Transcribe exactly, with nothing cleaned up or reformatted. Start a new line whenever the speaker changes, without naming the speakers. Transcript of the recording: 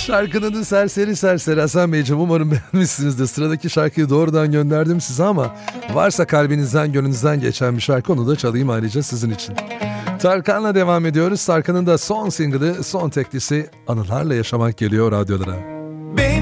Şarkının adı Serseri Serseri. Hasan Beyciğim, umarım beğenmişsinizdir. Sıradaki şarkıyı doğrudan gönderdim size ama varsa kalbinizden gönlünüzden geçen bir şarkı, onu da çalayım ayrıca sizin için. Tarkan'la devam ediyoruz. Tarkan'ın da son single'ı, son teklisi Anılarla Yaşamak geliyor radyolara.
Beni